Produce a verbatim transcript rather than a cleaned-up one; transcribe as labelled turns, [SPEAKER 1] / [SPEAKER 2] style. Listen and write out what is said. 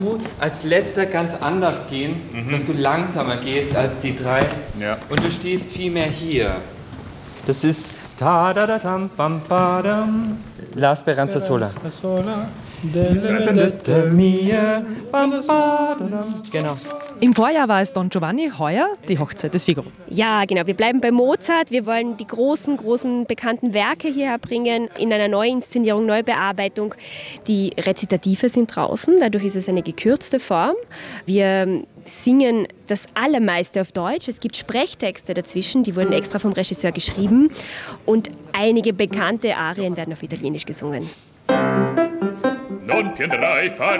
[SPEAKER 1] als letzter ganz anders gehen, mhm. dass du langsamer gehst als die drei.
[SPEAKER 2] Ja.
[SPEAKER 1] Und du stehst viel mehr hier. Das ist ta da da tam bam badam. La Speranza Sola. Genau.
[SPEAKER 3] Im Vorjahr war es Don Giovanni, heuer die Hochzeit des Figaro.
[SPEAKER 4] Ja, genau. Wir bleiben bei Mozart. Wir wollen die großen, großen bekannten Werke hierher bringen in einer Neuinszenierung, Neubearbeitung. Die Rezitative sind draußen, dadurch ist es eine gekürzte Form. Wir singen das Allermeiste auf Deutsch. Es gibt Sprechtexte dazwischen, die wurden extra vom Regisseur geschrieben. Und einige bekannte Arien werden auf Italienisch gesungen.
[SPEAKER 5] Non più andrai,